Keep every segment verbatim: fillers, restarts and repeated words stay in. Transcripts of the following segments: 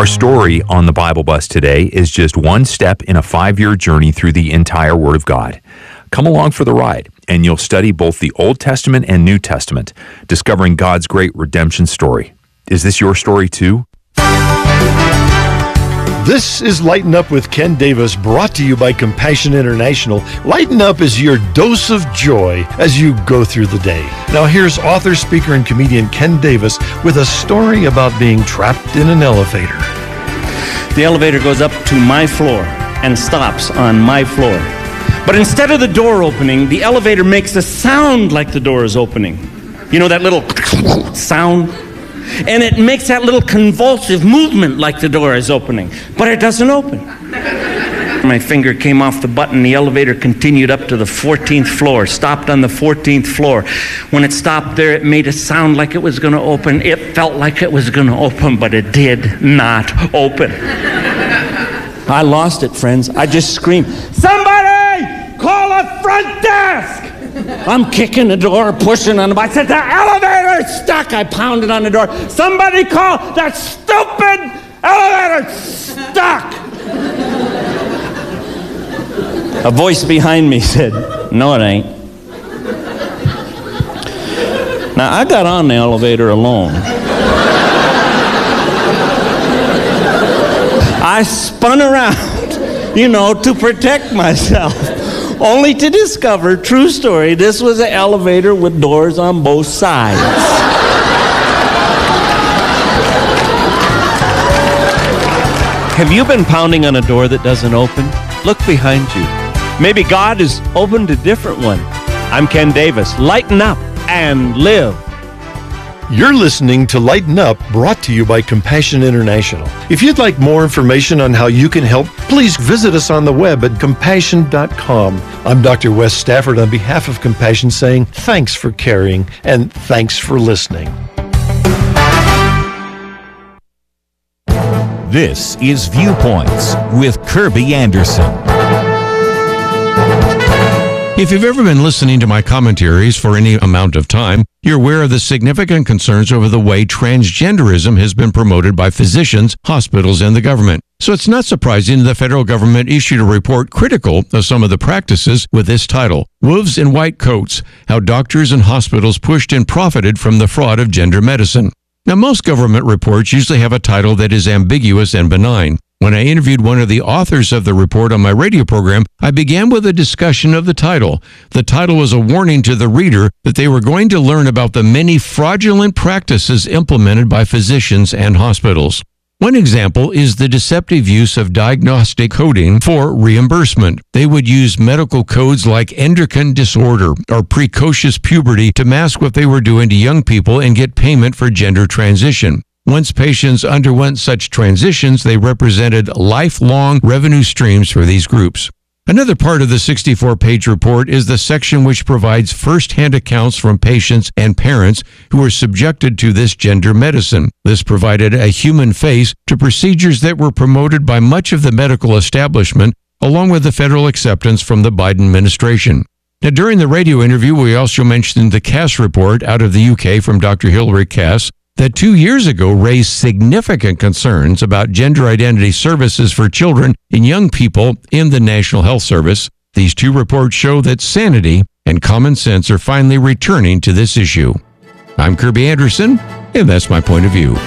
Our story on the Bible Bus today is just one step in a five-year journey through the entire Word of God. Come along for the ride, and you'll study both the Old Testament and New Testament, discovering God's great redemption story. Is this your story too? This is Lighten Up with Ken Davis, brought to you by Compassion International. Lighten Up is your dose of joy as you go through the day. Now here's author, speaker, and comedian Ken Davis with a story about being trapped in an elevator. The elevator goes up to my floor and stops on my floor. But instead of the door opening, the elevator makes a sound like the door is opening. You know that little sound? And it makes that little convulsive movement like the door is opening, but it doesn't open. My finger came off the button. The elevator continued up to the fourteenth floor, stopped on the fourteenth floor. When it stopped there, it made a sound like it was going to open. It felt like it was going to open, but it did not open. I lost it, friends. I just screamed, "Somebody call a front desk!" I'm kicking the door, pushing on the button. I said, "The elevator's stuck." I pounded on the door. "Somebody call that stupid elevator stuck." A voice behind me said, "No, it ain't." Now, I got on the elevator alone. I spun around, you know, to protect myself. Only to discover, true story, this was an elevator with doors on both sides. Have you been pounding on a door that doesn't open? Look behind you. Maybe God has opened a different one. I'm Ken Davis. Lighten up and live. You're listening to Lighten Up, brought to you by Compassion International. If you'd like more information on how you can help, please visit us on the web at compassion dot com. I'm Doctor Wes Stafford on behalf of Compassion saying thanks for caring and thanks for listening. This is Viewpoints with Kirby Anderson. If you've ever been listening to my commentaries for any amount of time, you're aware of the significant concerns over the way transgenderism has been promoted by physicians, hospitals, and the government. So it's not surprising the federal government issued a report critical of some of the practices with this title, Wolves in White Coats, How Doctors and Hospitals Pushed and Profited from the Fraud of Gender Medicine. Now, most government reports usually have a title that is ambiguous and benign. When I interviewed one of the authors of the report on my radio program, I began with a discussion of the title. The title was a warning to the reader that they were going to learn about the many fraudulent practices implemented by physicians and hospitals. One example is the deceptive use of diagnostic coding for reimbursement. They would use medical codes like endocrine disorder or precocious puberty to mask what they were doing to young people and get payment for gender transition. Once patients underwent such transitions, they represented lifelong revenue streams for these groups. Another part of the sixty-four page report is the section which provides first-hand accounts from patients and parents who were subjected to this gender medicine. This provided a human face to procedures that were promoted by much of the medical establishment, along with the federal acceptance from the Biden administration. Now, during the radio interview, we also mentioned the Cass report out of the U K from Doctor Hilary Cass, that two years ago raised significant concerns about gender identity services for children and young people in the National Health Service. These two reports show that sanity and common sense are finally returning to this issue. I'm Kirby Anderson, and that's my point of view.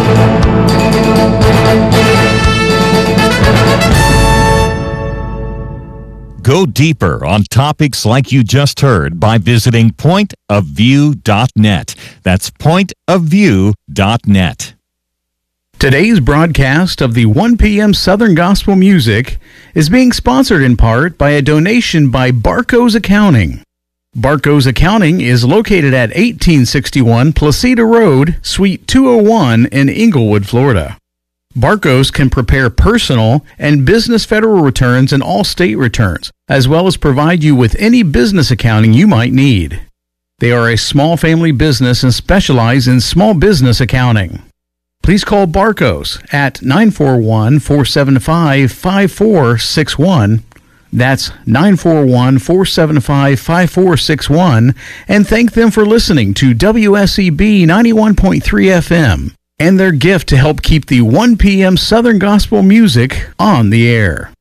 Go deeper on topics like you just heard by visiting point of view dot net. That's point of view dot net. Today's broadcast of the one p.m. Southern Gospel Music is being sponsored in part by a donation by Barco's Accounting. Barco's Accounting is located at eighteen sixty-one Placida Road, Suite two oh one in Inglewood, Florida. Barco's can prepare personal and business federal returns and all state returns, as well as provide you with any business accounting you might need. They are a small family business and specialize in small business accounting. Please call Barco's at nine four one, four seven five, five four six one. That's nine four one, four seven five, five four six one, and thank them for listening to W S E B ninety-one point three F M. and their gift to help keep the one p m Southern Gospel Music on the air.